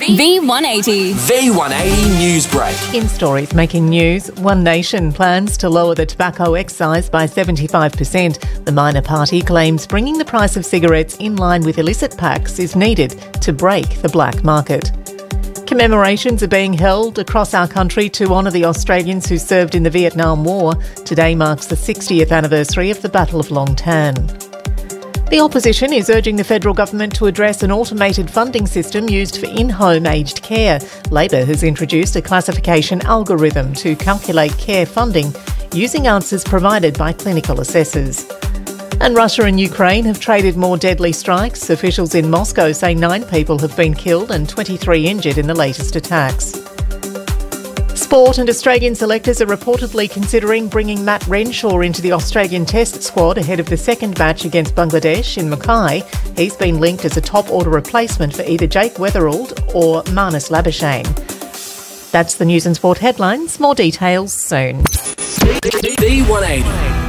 V180. V180 News Break. In stories making news, One Nation plans to lower the tobacco excise by 75%. The minor party claims bringing the price of cigarettes in line with illicit packs is needed to break the black market. Commemorations are being held across our country to honour the Australians who served in the Vietnam War. Today marks the 60th anniversary of the Battle of Long Tan. The opposition is urging the federal government to address an automated funding system used for in-home aged care. Labor has introduced a classification algorithm to calculate care funding using answers provided by clinical assessors. And Russia and Ukraine have traded more deadly strikes. Officials in Moscow say 9 people have been killed and 23 injured in the latest attacks. Sport and Australian selectors are reportedly considering bringing Matt Renshaw into the Australian Test squad ahead of the second match against Bangladesh in Mackay. He's been linked as a top-order replacement for either Jake Weatherald or Marnus Labuschagne. That's the News and Sport headlines. More details soon. V180.